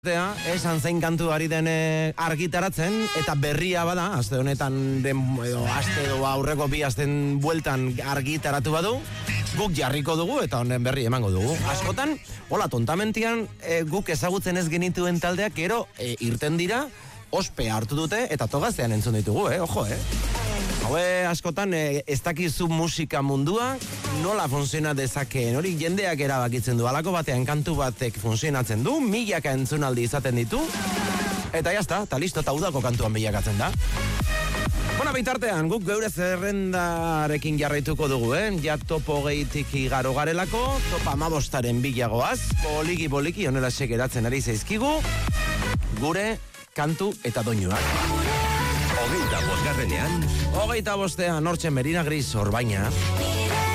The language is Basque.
Esan zein kantu ari den argitaratzen, eta berria bada, aste honetan aste edo aurreko bi asten bueltan argitaratu badu, guk jarriko dugu eta honen berri emango dugu. Askotan, hola tontamentian guk ezagutzen ez genituen taldeak gero irten dira, ospe hartu dute eta togaztean entzun ditugu, ojo, Haue askotan ez dakizu musika mundua, nola funziona dezakeen, hori jendeak erabakitzen du, alako batean kantu batek funtzionatzen du, milaka entzunaldi izaten ditu, eta jazta, eta listo, eta udako kantuan bilakatzen da. Bona, bitartean, guk geure zerrendarekin jarraituko dugu, ja topo gehitik igaro garelako, topa 15aren bilagoaz, poliki honela sekeratzen ari zaizkigu, gure kantu eta doinuak. Hogeita bosgarrenean hortxe Merina Gris Orbaina.